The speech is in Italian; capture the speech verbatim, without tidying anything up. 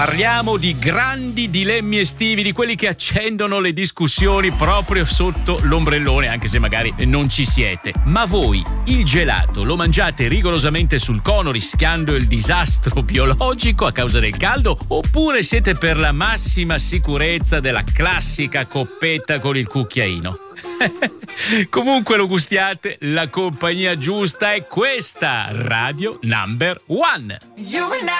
Parliamo di grandi dilemmi estivi, di quelli che accendono le discussioni proprio sotto l'ombrellone, anche se magari non ci siete. Ma voi il gelato lo mangiate rigorosamente sul cono, rischiando il disastro biologico a causa del caldo, oppure siete per la massima sicurezza della classica coppetta con il cucchiaino? Comunque lo gustiate, la compagnia giusta è questa, Radio Number One.